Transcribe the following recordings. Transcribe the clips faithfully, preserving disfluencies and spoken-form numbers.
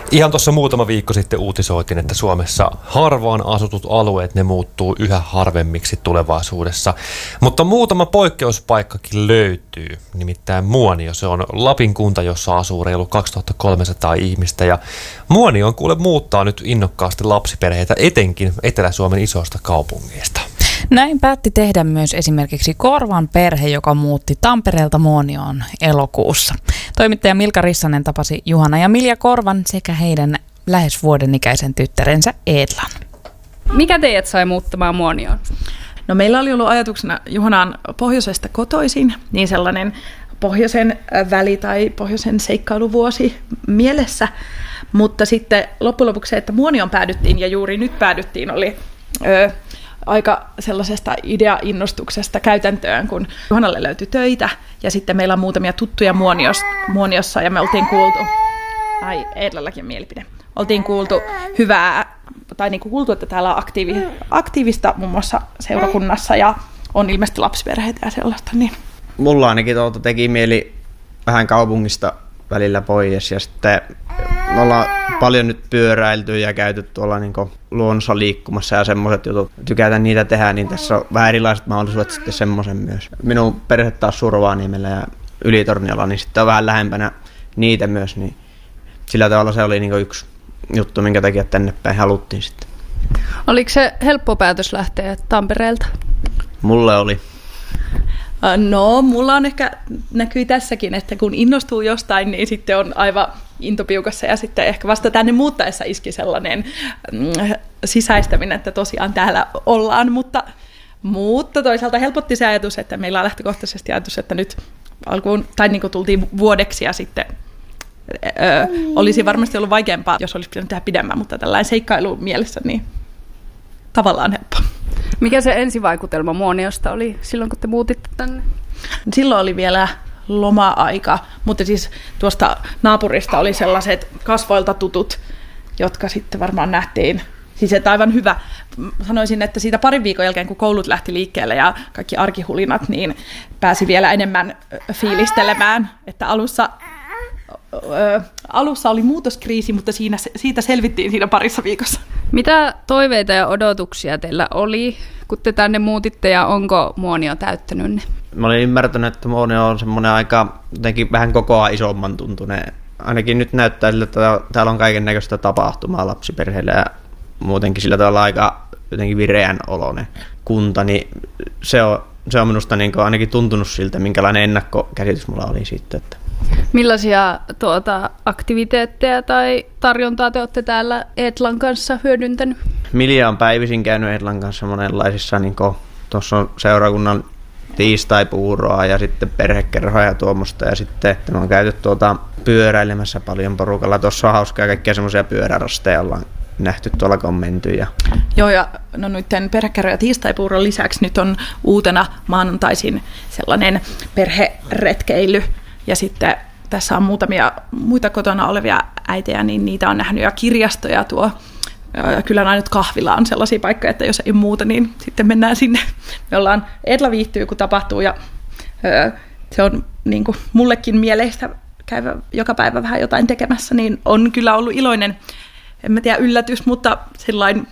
Ihan tuossa muutama viikko sitten uutisoitiin, että Suomessa harvaan asutut alueet, ne muuttuu yhä harvemmiksi tulevaisuudessa. Mutta muutama poikkeuspaikkakin löytyy, nimittäin Muonio. Se on Lapin kunta, jossa asuu reilu kaksituhattakolmesataa ihmistä. Ja Muonio on kuule muuttaa nyt innokkaasti lapsiperheitä, etenkin Etelä-Suomen isoista kaupungeista. Näin päätti tehdä myös esimerkiksi Korvan perhe, joka muutti Tampereelta Muonioon elokuussa. Toimittaja Milka Rissanen tapasi Juhana ja Milja Korvan sekä heidän lähes vuoden ikäisen tyttärensä Eetlan. Mikä teidät sai muuttamaan Muonioon? No meillä oli ollut ajatuksena, Juhana on pohjoisesta kotoisin, niin sellainen pohjoisen väli tai pohjoisen seikkailuvuosi mielessä, mutta sitten loppujen lopuksi se, että Muonioon päädyttiin ja juuri nyt päädyttiin, oli Öö, aika sellaisesta idea-innostuksesta käytäntöön, kun Juhanalle löytyi töitä ja sitten meillä on muutamia tuttuja Muoniossa, Muoniossa ja me oltiin kuultu, ai Eetlalläkin mielipide, oltiin kuultu hyvää, tai niin kuin kuultu, että täällä on aktiivi, aktiivista muun muassa seurakunnassa ja on ilmeisesti lapsiperheitä ja sellaista. Niin. Mulla ainakin tuolta teki mieli vähän kaupungista välillä pois ja sitten me ollaan paljon nyt pyöräilty ja käyty tuolla niin luonnossa liikkumassa ja semmoiset jutut. Tykätään niitä tehdä, niin tässä on vähän erilaiset mahdollisuudet sitten semmoisen myös. Minun perhe taas Survaaniemellä ja Ylitorniolla, niin sitten on vähän lähempänä niitä myös. Niin sillä tavalla se oli niin yksi juttu, minkä takia tänne päin haluttiin sitten. Oliko se helppo päätös lähteä Tampereelta? Mulle oli. No, mulla on ehkä näkyy tässäkin, että kun innostuu jostain, niin sitten on aivan intopiukassa ja sitten ehkä vasta tänne muuttaessa iski sellainen mm, sisäistäminen, että tosiaan täällä ollaan, mutta, mutta toisaalta helpotti se ajatus, että meillä on lähtökohtaisesti ajatus, että nyt alkuun, tai niin kuin tultiin vuodeksi ja sitten ö, olisi varmasti ollut vaikeampaa, jos olisi pitänyt tehdä pidemmän, mutta tällainen seikkailu mielessä, niin tavallaan helppo. Mikä se ensivaikutelma Muoniosta oli silloin, kun te muutitte tänne? Silloin oli vielä loma-aika, mutta siis tuosta naapurista oli sellaiset kasvoilta tutut, jotka sitten varmaan nähtiin. Siis että aivan hyvä. Sanoisin, että siitä parin viikon jälkeen, kun koulut lähti liikkeelle ja kaikki arkihulinat, niin pääsi vielä enemmän fiilistelemään, että alussa... Ö, alussa oli muutoskriisi, mutta siinä, siitä selvittiin siinä parissa viikossa. Mitä toiveita ja odotuksia teillä oli, kun te tänne muutitte, ja onko Muonio täyttänyt ne? Mä olin ymmärtänyt, että Muonio on semmoinen aika jotenkin vähän kokoa isomman tuntuneen. Ainakin nyt näyttää sillä, että täällä on kaiken näköistä tapahtumaa lapsiperheille ja muutenkin sillä tavalla aika jotenkin vireän oloinen kunta, niin se on, se on minusta niin kuin ainakin tuntunut siltä, minkälainen ennakkokäsitys mulla oli siitä, että millaisia tuota, aktiviteetteja tai tarjontaa te olette täällä Eetlan kanssa hyödyntänyt? Milja on päivisin käynyt Eetlan kanssa monenlaisissa, niin tuossa on seurakunnan tiistaipuuroa ja sitten perhekerhoa ja tuommoista. Ja sitten me on käyty tuota pyöräilemässä paljon porukalla. Tuossa on hauskaa kaikkia semmoisia pyörärasteja ollaan nähty tuolla kommentyjä. Joo, ja no nytten perhekerho ja tiistaipuuron lisäksi nyt on uutena maanantaisin sellainen perheretkeily. Ja sitten tässä on muutamia muita kotona olevia äitejä, niin niitä on nähnyt ja kirjastoja tuo. Ja kyllä ainut kahvila on sellaisia paikkoja, että jos ei muuta, niin sitten mennään sinne. Me ollaan, Eetla viihtyy, kun tapahtuu, ja öö, se on niin kuin mullekin mieleistä käydä joka päivä vähän jotain tekemässä, niin on kyllä ollut iloinen, en mä tiedä yllätys, mutta sellainen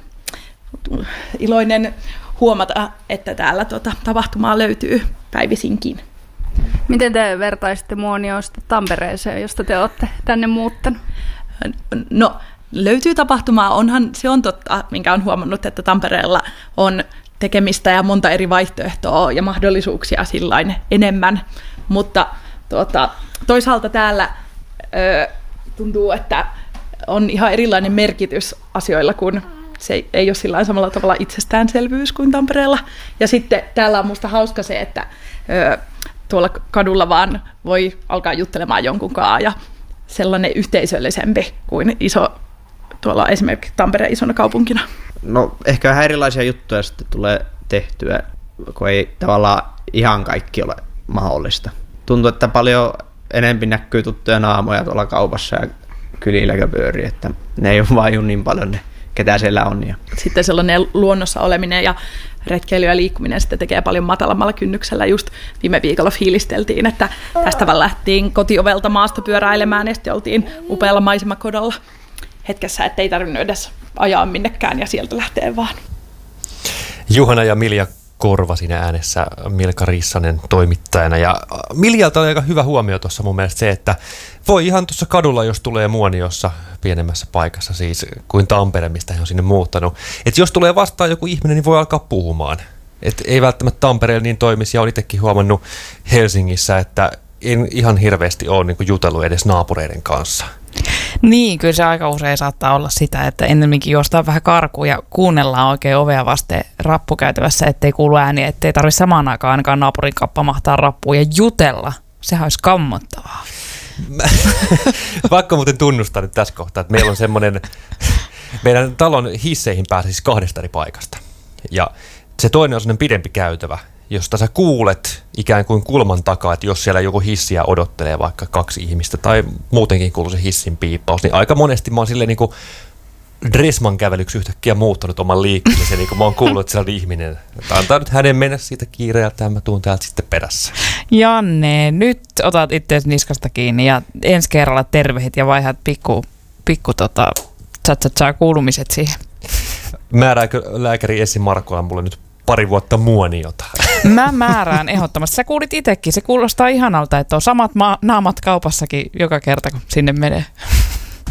iloinen huomata, että täällä tuota tapahtumaa löytyy päivisinkin. Miten te vertaisitte Muoniosta Tampereeseen, josta te olette tänne muuttanut? No, löytyy tapahtumaa. Onhan se on totta, minkä on huomannut, että Tampereella on tekemistä ja monta eri vaihtoehtoa ja mahdollisuuksia sillain enemmän. Mutta tuota, toisaalta täällä ö, tuntuu, että on ihan erilainen merkitys asioilla, kun se ei ole sillain samalla tavalla itsestäänselvyys kuin Tampereella. Ja sitten täällä on musta hauska se, että ö, tuolla kadulla vaan voi alkaa juttelemaan jonkun kanssa ja sellainen yhteisöllisempi kuin iso, tuolla esimerkiksi Tampereen isona kaupunkina. No ehkä vähän erilaisia juttuja sitten tulee tehtyä, kun ei tavallaan ihan kaikki ole mahdollista. Tuntuu, että paljon enemmän näkyy tuttuja naamoja tuolla kaupassa ja kylillä pyörii, että ne ei ole vain niin paljon ne, ketä siellä on. Ja sitten sellainen luonnossa oleminen ja retkeily ja liikkuminen sitten tekee paljon matalammalla kynnyksellä. Just viime viikolla fiilisteltiin, että tästä vaan lähtiin kotiovelta maasta pyöräilemään ja sitten oltiin upealla maisemakodolla. hetkessä, ettei tarvinnut edes ajaa minnekään ja sieltä lähtee vaan. Juhana ja Milja Korva siinä äänessä, Milka Rissanen toimittajana. Ja Miljalta oli aika hyvä huomio tuossa mun mielestä se, että voi ihan tuossa kadulla, jos tulee Muoniossa pienemmässä paikassa, siis kuin Tampere, mistä hän on sinne muuttanut. Että jos tulee vastaan joku ihminen, niin voi alkaa puhumaan. Että ei välttämättä Tampereella niin toimisi, ja olen itsekin huomannut Helsingissä, että en ihan hirveästi ole niin kuin jutellut edes naapureiden kanssa. Niin, kyllä se aika usein saattaa olla sitä, että ennemminkin juostaan vähän karkuun ja kuunnellaan oikein ovea vasten rappukäytävässä, ettei kuulu ääniä, ettei tarvitse samaan aikaan ainakaan naapurin kappa mahtaa rappuun ja jutella. Sehän olisi kammottavaa. Vaikka muuten tunnustaa nyt tässä kohtaa, että meillä on semmoinen, meidän talon hisseihin pääsee siis kahdesta eri paikasta. Ja se toinen on semmoinen pidempi käytävä, josta sä kuulet ikään kuin kulman takaa, että jos siellä joku hissiä odottelee vaikka kaksi ihmistä tai muutenkin kuuluu se hissin piippaus, niin aika monesti mä oon silleen niin kuin Dressman kävelyksi yhtäkkiä muuttanut oman liikkumisen, niin kuin mä oon kuullut, että siellä on ihminen. Antaa nyt hänen mennä siitä kiireeltä ja mä tuun täältä sitten perässä. Janne, nyt otat itseäsi niskasta kiinni ja ensi kerralla tervehit ja vaihdat pikku, pikku tota, tsa kuulumiset siihen. Määrääkö lääkäri Essi Markkola mulle nyt pari vuotta muoniota? Mä määrään ehdottomasti. Sä kuulit itsekin. Se kuulostaa ihanalta, että on samat ma- naamat kaupassakin joka kerta, kun sinne menee.